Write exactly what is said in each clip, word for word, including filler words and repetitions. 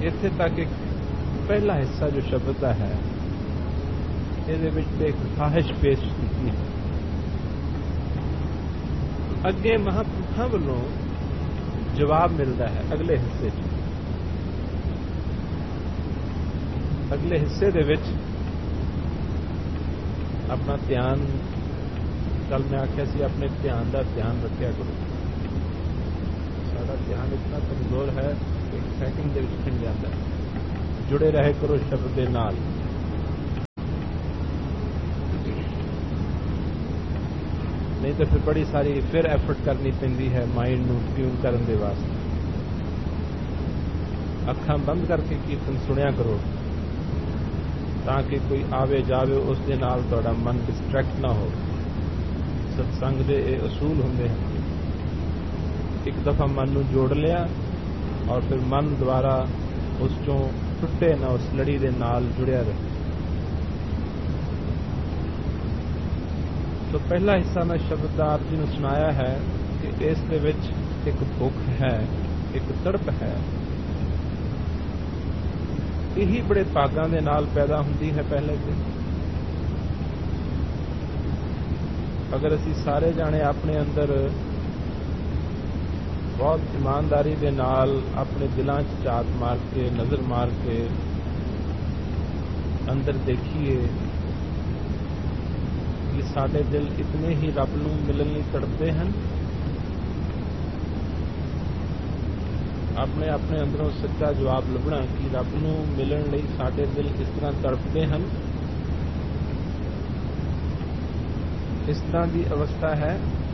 इत्थे तक एक पहला हिस्सा जो शब्द का है ये खाहिश पेश की है। अगे महापुरुषों वालों जवाब मिलता है अगले हिस्से च। अगले हिस्से दे विच अपना ध्यान, कल मैं आख्या सी अपने ध्यान का ध्यान रखा करो। साडा ध्यान इतना कमजोर है एक सैकंड दे विच खिंड जाता है। जुड़े रहे करो शब्द के नाल। नहीं तो फिर बड़ी सारी फिर एफर्ट करनी पैंदी है माइंड नूं ट्यून करन दे वास्ते। अखां बंद करके कीर्तन सुनिया करो ताकि कोई आवे जावे उस दे नाल तुहाडा मन डिस्ट्रैक्ट ना हो। सत्संग दे ये असूल हुंदे हैं। एक दफा मन नूं जोड़ लिया और फिर मन द्वारा उस चों टुटे ना, उस लड़ी दे नाल जुड़िया रहे। तो पहला हिस्सा मैं शब्द आप जी ने सुनाया है कि इस दे विच एक भुख है, एक तड़प है। यही बड़े भागां दे नाल पैदा हुंदी है पहले दिन। अगर असी सारे जाने अपने अंदर बहुत ईमानदारी दे नाल अपने दिलां च झात मार के, नजर मार के अंदर देखिए कि साडे दिल इतने ही रब नूं मिलण लई तड़पदे हन। अपने अपने अंदरों सच्चा जवाब लभना कि रब नूं मिलण लई साडे दिल इस तरह तड़पदे हन। इस तरह की अवस्था है।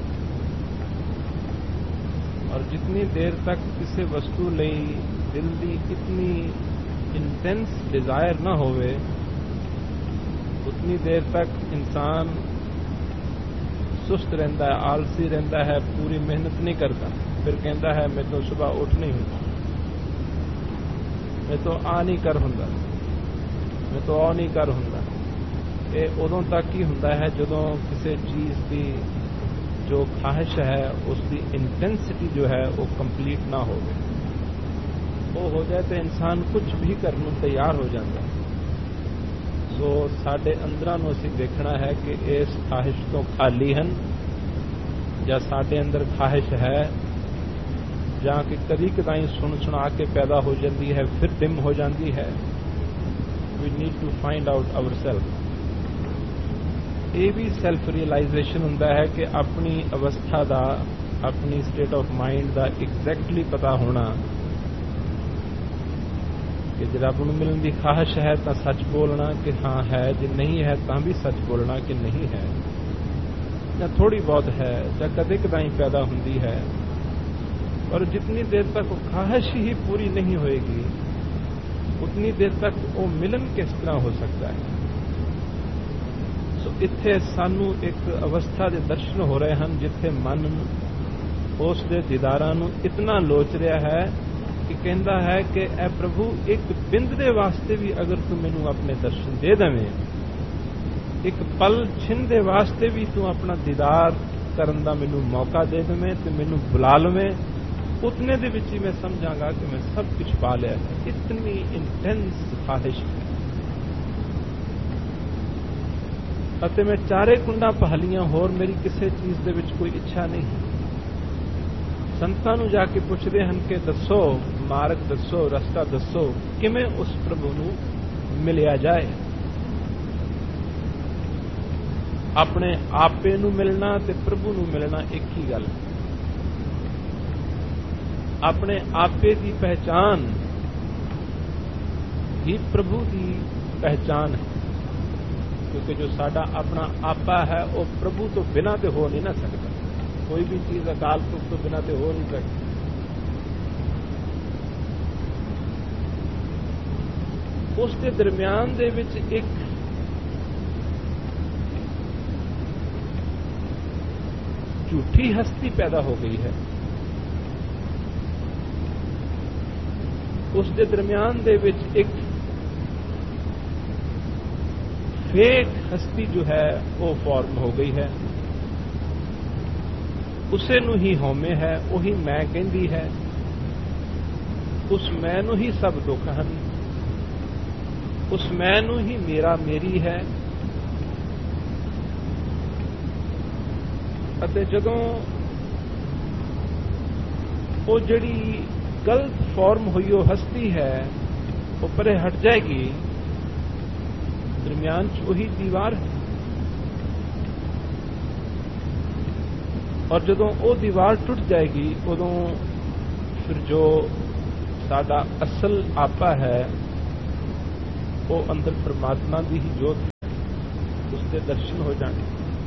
और जितनी देर तक किसी वस्तु लई दिल की इतनी इंटेंस डिजायर ना होवे उतनी देर तक इंसान सुस्त रहता है, आलसी रहता है, पूरी मेहनत नहीं करता। फिर कहता है मैं तो सुबह उठ नहीं होता, मैं तो आ नहीं कर हुंदा, मैं तो आ नहीं कर हुंदा। ये उदों तक ही हुंदा है जदों किसी चीज की जो ख्वाहिश है उसकी इंटेंसिटी जो है वो कंप्लीट ना हो। वो हो जाए तो इंसान कुछ भी करने को तैयार हो जाता है। सो साडे अंदरां नूं असीं देखना है कि इस ख्वाहिश तो खाली हन या साडे अंदर ख्वाहिश है जां कि कदी कदाई सुन सुना के पैदा हो जाती है फिर डिम हो जाती है। We need to find out our self. ये भी सेल्फ रियलाइजेशन हुंदा है कि अपनी अवस्था का, अपनी स्टेट ऑफ माइंड का एग्जैक्टली पता होना कि जो रब नूं मिलण दी ख्वाहिश है तो सच बोलना कि हाँ है, जो नहीं है तो भी सच बोलना कि नहीं है, या थोड़ी बहुत है या कदे कदाई पैदा हुंदी है। और जितनी देर तक वो ख्वाहिश ही पूरी नहीं होएगी उतनी देर तक वो मिलन किस तरह हो सकता है। सो इत्थे सानू एक अवस्था के दर्शन हो रहे हैं जिथे मन उस दे दीदारां नूं इतना लोच रहा है कि कहता है कि ए प्रभु एक बिंद दे वास्ते भी अगर तू मैनू अपने दर्शन दे देवें, एक पल छिन दे वास्ते भी तू अपना दीदार करन दा मैनू मौका दे देवें तो मैनू बुला लवें, उतने दे विच ही मैं समझांगा कि मैं सब कुछ पा लिया है। इतनी इंटेंस ख्वाहिश है। अते मैं चारे कुंडा पहलियां होर मेरी किसी चीज दे विच कोई इच्छा नहीं। संतां नूं जाके पुछदे हन कि दसो मार्ग दसो, रस्ता दसो किवें उस प्रभु नूं मिलिया जाए। अपने आपे नूं मिलना ते प्रभु नूं मिलना एक ही गल है। अपने आपे की पहचान ही प्रभु की पहचान है, क्योंकि जो साडा अपना आपा है वो प्रभु तो बिना ते हो नहीं ना सकता। कोई भी चीज अकाल पुरख तो बिना ते हो नहीं सकती। उसके दरम्यान दे विच एक झूठी हस्ती पैदा हो गई है। उसके दरम्यान दे विच एक फेक हस्ती जो है वो फॉर्म हो गई है। उसे नूं ही होमे है, वही मैं कहंदी है, उस मैं ਨੂੰ ਹੀ ਸਭ ਦੁੱਖ ਹਨ, ਉਸ ਮੈਂ ਨੂੰ ਹੀ ਮੇਰਾ ਮੇਰੀ ਹੈ। ਅਤੇ ਜਦੋਂ ਉਹ ਜਿਹੜੀ ਗਲਤ ਫਾਰਮ ਹੋਈ ਉਹ ਹਸਤੀ ਹੈ ਉਹ ਪਰੇ ਹਟ ਜਾਏਗੀ, ਦਰਮਿਆਨ 'ਚ ਉਹੀ ਦੀਵਾਰ ਹੈ। ਔਰ ਜਦੋਂ ਉਹ ਦੀਵਾਰ ਟੁੱਟ ਜਾਏਗੀ ਉਦੋਂ ਫਿਰ ਜੋ ਸਾਡਾ ਅਸਲ ਆਪਾ ਹੈ ਉਹ ਅੰਦਰ ਪਰਮਾਤਮਾ ਦੀ ਹੀ ਜੋਤ, ਉਸਦੇ ਦਰਸ਼ਨ ਹੋ ਜਾਣਗੇ।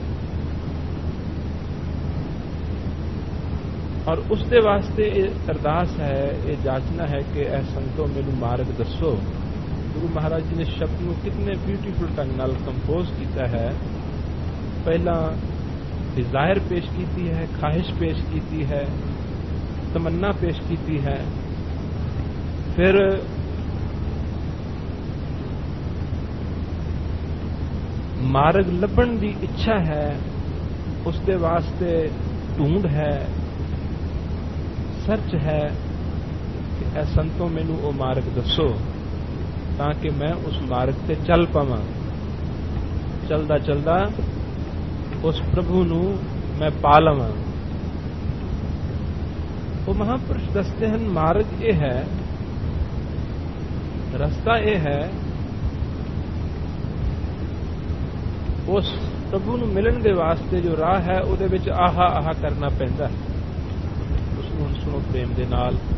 ਔਰ ਉਸਦੇ ਵਾਸਤੇ ਇਹ ਅਰਦਾਸ ਹੈ, ਇਹ ਜਾਚਨਾ ਹੈ ਕਿ ਇਹ ਸੰਤੋ ਮੈਨੂੰ ਮਾਰਗ ਦੱਸੋ। ਗੁਰੂ ਮਹਾਰਾਜ ਜੀ ਨੇ ਸ਼ਬਦ ਨੂੰ ਕਿਤਨੇ ਬਿਊਟੀਫੁਲ ਢੰਗ ਨਾਲ ਕੰਪੋਜ਼ ਕੀਤਾ ਹੈ। ਪਹਿਲਾਂ डिजायर पेश की है, ख्वाहिश पेश की है, तमन्ना पेश की है, फिर मार्ग लभण की इच्छा है, उसके वास्ते ढूंढ है, सर्च है कि ऐ संतों मैनू वो मार्ग दसो ताकि मैं उस मार्ग से चल पावां। चलदा चलदा उस प्रभु नू मैं पा लवां। वो महापुरुष दसते हैं मार्ग ये है, रास्ता ये है, उस प्रभु नू मिलन दे वास्ते जो राह है उहदे विच आहा आहा करना पैंदा है। उस नू सुनो प्रेम दे नाल।